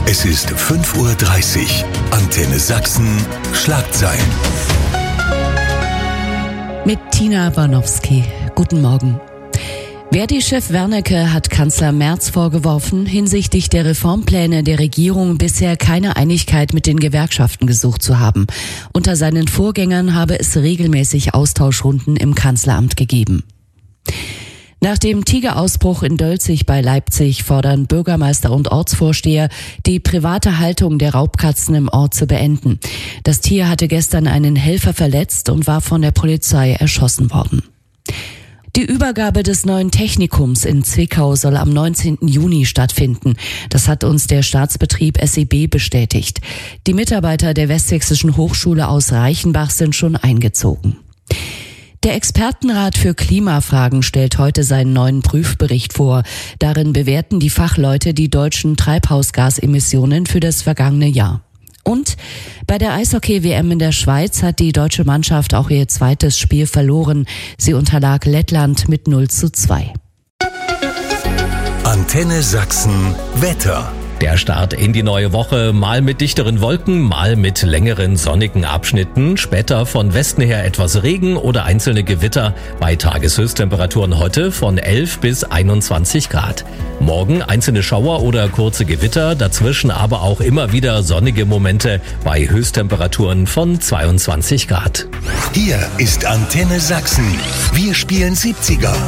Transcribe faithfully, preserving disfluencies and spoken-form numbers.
Es ist fünf Uhr dreißig. Antenne Sachsen. Schlagzeilen. Mit Tina Warnowski. Guten Morgen. Verdi-Chef Wernicke hat Kanzler Merz vorgeworfen, hinsichtlich der Reformpläne der Regierung bisher keine Einigkeit mit den Gewerkschaften gesucht zu haben. Unter seinen Vorgängern habe es regelmäßig Austauschrunden im Kanzleramt gegeben. Nach dem Tigerausbruch in Dölzig bei Leipzig fordern Bürgermeister und Ortsvorsteher, die private Haltung der Raubkatzen im Ort zu beenden. Das Tier hatte gestern einen Helfer verletzt und war von der Polizei erschossen worden. Die Übergabe des neuen Technikums in Zwickau soll am neunzehnten Juni stattfinden. Das hat uns der Staatsbetrieb S E B bestätigt. Die Mitarbeiter der Westsächsischen Hochschule aus Reichenbach sind schon eingezogen. Der Expertenrat für Klimafragen stellt heute seinen neuen Prüfbericht vor. Darin bewerten die Fachleute die deutschen Treibhausgasemissionen für das vergangene Jahr. Und bei der Eishockey-W M in der Schweiz hat die deutsche Mannschaft auch ihr zweites Spiel verloren. Sie unterlag Lettland mit null zu zwei. Antenne Sachsen Wetter. Der Start in die neue Woche, mal mit dichteren Wolken, mal mit längeren sonnigen Abschnitten, später von Westen her etwas Regen oder einzelne Gewitter, bei Tageshöchsttemperaturen heute von elf bis einundzwanzig Grad. Morgen einzelne Schauer oder kurze Gewitter, dazwischen aber auch immer wieder sonnige Momente bei Höchsttemperaturen von zweiundzwanzig Grad. Hier ist Antenne Sachsen. Wir spielen siebziger.